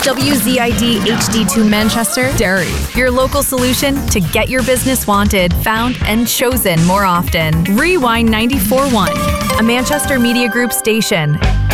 WZID HD2 Manchester, Derry. Your local solution to get your business wanted, found, and chosen more often. Rewind 94.1, a Manchester Media Group station.